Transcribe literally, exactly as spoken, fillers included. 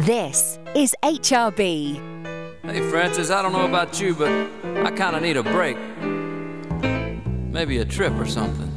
This is H R B. Hey, Francis, I don't know about you, but I kind of need a break. Maybe a trip or something.